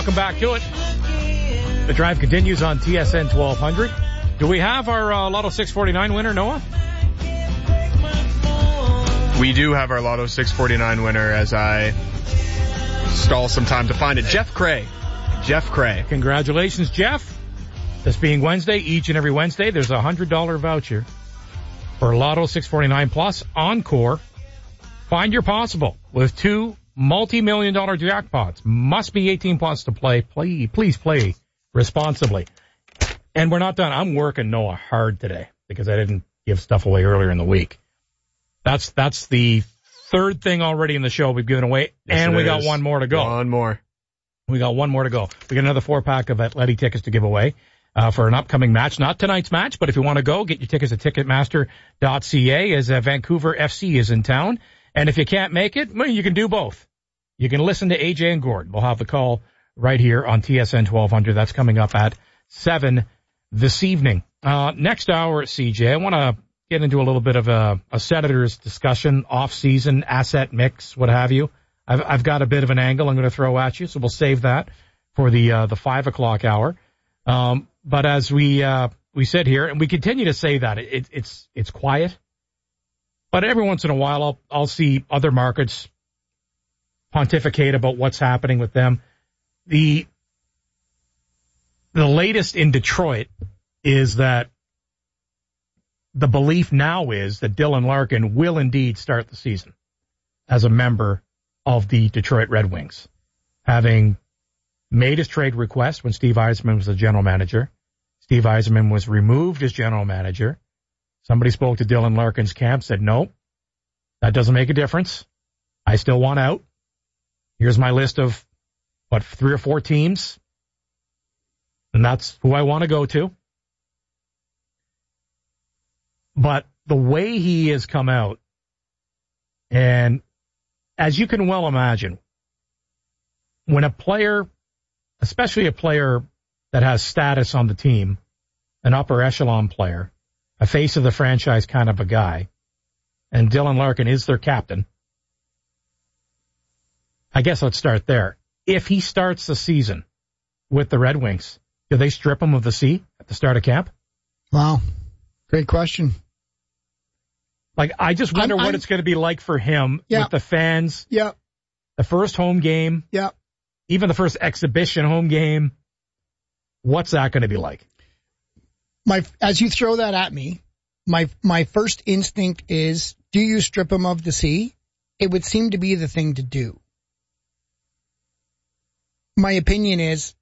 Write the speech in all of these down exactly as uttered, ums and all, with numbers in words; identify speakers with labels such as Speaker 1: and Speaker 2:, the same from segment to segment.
Speaker 1: Welcome back to it. The drive continues on T S N twelve hundred. Do we have our uh, Lotto six forty-nine winner, Noah?
Speaker 2: We do have our Lotto six forty-nine winner as I stall some time to find it. Jeff Cray. Jeff Cray.
Speaker 1: Congratulations, Jeff. This being Wednesday, each and every Wednesday, there's a one hundred dollars voucher for Lotto six forty-nine Plus Encore. Find your possible with two multi-million dollar jackpots. Must be eighteen plus to play. Play, please play responsibly. And we're not done. I'm working Noah hard today because I didn't give stuff away earlier in the week. That's that's the third thing already in the show we've given away, yes, and we got is. one more to go.
Speaker 2: One more.
Speaker 1: We got one more to go. We got another four-pack of Atleti tickets to give away uh, for an upcoming match. Not tonight's match, but if you want to go, get your tickets at Ticketmaster dot C A as uh, Vancouver F C is in town. And if you can't make it, well, you can do both. You can listen to A J and Gordon. We'll have the call right here on T S N twelve hundred. That's coming up at seven this evening. Uh, next hour, C J, I want to get into a little bit of a, a Senators discussion, off-season, asset mix, what have you. I've, I've got a bit of an angle I'm going to throw at you, so we'll save that for the uh, the five o'clock hour. Um, but as we uh, we sit here, and we continue to say that, it, it's it's quiet. But every once in a while, I'll, I'll see other markets pontificate about what's happening with them. The, the latest in Detroit is that the belief now is that Dylan Larkin will indeed start the season as a member of the Detroit Red Wings, having made his trade request when Steve Yzerman was the general manager. Steve Yzerman was removed as general manager. Somebody spoke to Dylan Larkin's camp, said, no, that doesn't make a difference. I still want out. Here's my list of, what, three or four teams, and that's who I want to go to. But the way he has come out, and as you can well imagine, when a player, especially a player that has status on the team, an upper echelon player, a face of the franchise kind of a guy, and Dylan Larkin is their captain, I guess let's start there. If he starts the season with the Red Wings, do they strip him of the C at the start of camp?
Speaker 3: Wow. Great question.
Speaker 1: Like, I just wonder
Speaker 3: I'm,
Speaker 1: what
Speaker 3: I'm,
Speaker 1: it's going to be like for him
Speaker 3: yeah.
Speaker 1: with the fans.
Speaker 3: Yeah.
Speaker 1: The first home game.
Speaker 3: Yeah.
Speaker 1: Even the first exhibition home game. What's that going to be like?
Speaker 3: My, as you throw that at me, my, my first instinct is, do you strip him of the C? It would seem to be the thing to do. My opinion is,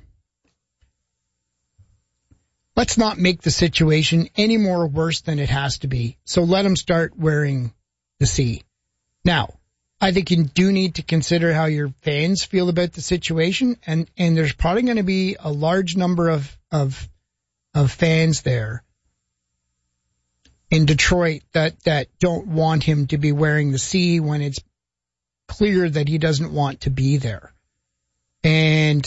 Speaker 3: let's not make the situation any more worse than it has to be. So let him start wearing the C. Now, I think you do need to consider how your fans feel about the situation, and, and there's probably going to be a large number of, of, of fans there in Detroit that, that don't want him to be wearing the C when it's clear that he doesn't want to be there. And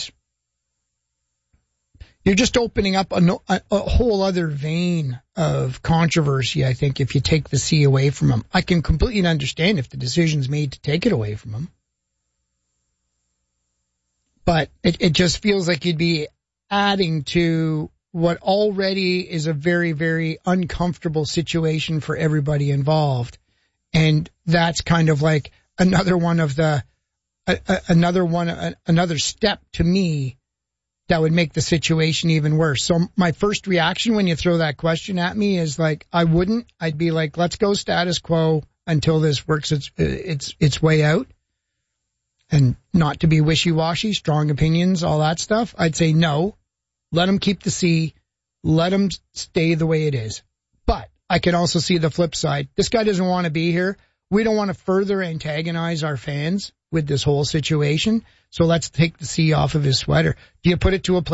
Speaker 3: you're just opening up a, a, a whole other vein of controversy, I think, if you take the C away from him. I can completely understand if the decision's made to take it away from him. But it, it just feels like you'd be adding to what already is a very, very uncomfortable situation for everybody involved. And that's kind of like another one of the, a, a, another one, a, another step to me that would make the situation even worse. So my first reaction when you throw that question at me is like, I wouldn't. I'd be like, let's go status quo until this works its its its way out. And not to be wishy-washy, strong opinions, all that stuff. I'd say no. Let them keep the C. Let them stay the way it is. But I can also see the flip side. This guy doesn't want to be here. We don't want to further antagonize our fans with this whole situation. So let's take the C off of his sweater. Do you put it to a place